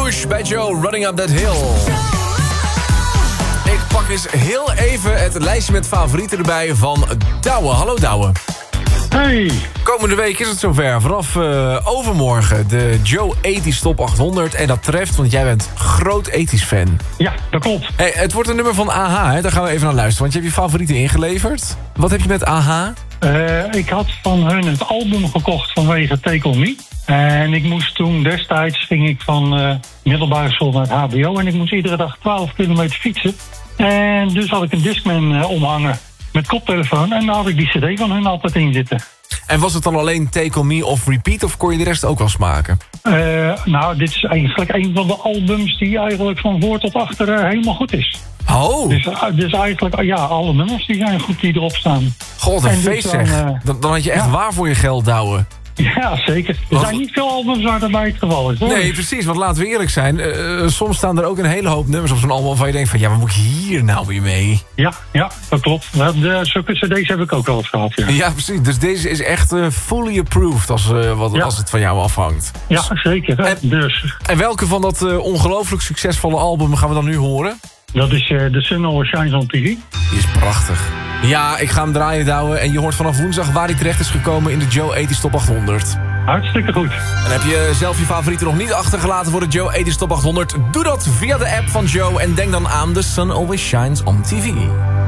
Rouge bij Joe, Running Up That Hill. Ik pak eens heel even het lijstje met favorieten erbij van Douwe. Hallo Douwe. Hey. Komende week is het zover. Vanaf overmorgen de Joe 80's Top 800. En dat treft, want jij bent groot 80's fan. Ja, dat klopt. Hey, het wordt een nummer van AHA, hè? Daar gaan we even naar luisteren. Want je hebt je favorieten ingeleverd. Wat heb je met AHA? Ik had van hun het album gekocht vanwege Take On Me. En ik moest toen destijds, ging ik van middelbare school naar het hbo. En ik moest iedere dag 12 kilometer fietsen. En dus had ik een Discman omhangen met koptelefoon. En daar had ik die cd van hun altijd in zitten. En was het dan alleen Take On Me of Repeat? Of kon je de rest ook wel smaken? Nou, dit is eigenlijk een van de albums die eigenlijk van voor tot achter helemaal goed is. Oh. Dus eigenlijk, ja, alle nummers die zijn goed die erop staan. God, een feest zeg. Dan had je echt waar voor je geld, Douwe. Ja, zeker. Er zijn niet veel albums waar dat bij het geval is, hoor. Nee, precies. Want laten we eerlijk zijn. Soms staan er ook een hele hoop nummers op zo'n album waarvan je denkt van, ja, wat moet je hier nou weer mee? Ja, dat klopt. Zulke cd's heb ik ook wel eens gehad, ja. Ja, precies. Dus deze is echt fully approved als het van jou afhangt. Ja, zeker. En welke van dat ongelooflijk succesvolle album gaan we dan nu horen? Dat is The Sun Always Shines on TV. Die is prachtig. Ja, ik ga hem draaien, Douwe. En je hoort vanaf woensdag waar hij terecht is gekomen in de Joe 80's Top 800. Hartstikke goed. En heb je zelf je favorieten nog niet achtergelaten voor de Joe 80's Top 800? Doe dat via de app van Joe en denk dan aan The Sun Always Shines on TV.